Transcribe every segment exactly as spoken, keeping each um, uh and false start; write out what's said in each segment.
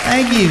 Thank you.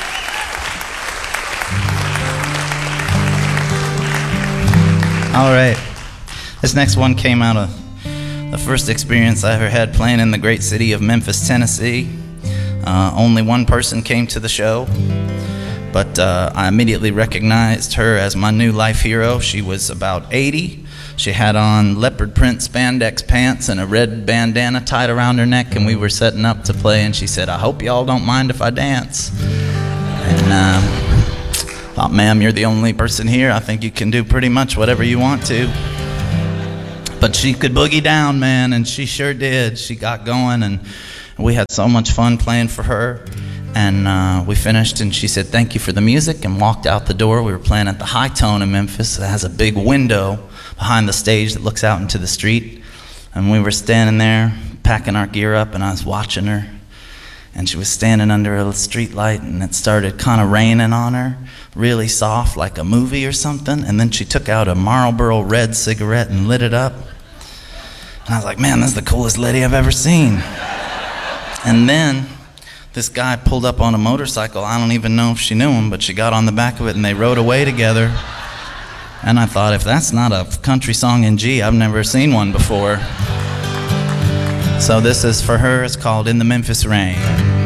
All right. This next one came out of the first experience I ever had playing in the great city of Memphis, Tennessee. Uh, only one person came to the show, but uh, I immediately recognized her as my new life hero. She was about eighty. She had on leopard print spandex pants and a red bandana tied around her neck, and we were setting up to play, and she said, "I hope y'all don't mind if I dance." And uh, thought, "Ma'am, you're the only person here. I think you can do pretty much whatever you want to." But she could boogie down, man, and she sure did. She got going, and we had so much fun playing for her. And uh, we finished, and she said, "Thank you for the music," and walked out the door. We were playing at the High Tone in Memphis. It has a big window behind the stage that looks out into the street. And we were standing there, packing our gear up, and I was watching her. And she was standing under a street light, and it started kind of raining on her, really soft, like a movie or something. And then she took out a Marlboro red cigarette and lit it up. And I was like, "Man, that's the coolest lady I've ever seen." And then this guy pulled up on a motorcycle. I don't even know if she knew him, but she got on the back of it, and they rode away together. And I thought, if that's not a country song in G, I've never seen one before. So this is for her. It's called "In the Memphis Rain."